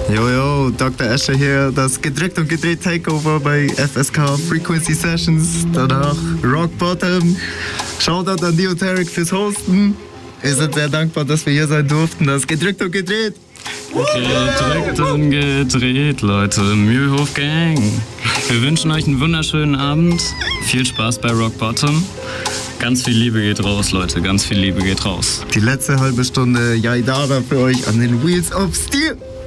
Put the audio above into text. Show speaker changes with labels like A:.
A: Jojo, Dr. Escher hier, das Gedrückt und Gedreht Takeover bei FSK Frequency Sessions, danach Rock Bottom. Shoutout an Dioteric fürs Hosten. Wir sind sehr dankbar, dass wir hier sein durften. Das Gedrückt und Gedreht.
B: Gedrückt und gedreht, Leute. Mühlhof Gang. Wir wünschen euch einen wunderschönen Abend. Viel Spaß bei Rock Bottom. Ganz viel Liebe geht raus, Leute. Ganz viel Liebe geht raus.
A: Die letzte halbe Stunde Yaidara für euch an den Wheels of Steel.